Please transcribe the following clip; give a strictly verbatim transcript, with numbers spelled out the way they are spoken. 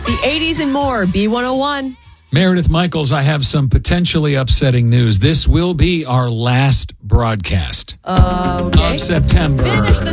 The eighties and more, B one oh one. Meredith Michaels, I have some potentially upsetting news. This will be our last broadcast Uh, okay. of September. Finish the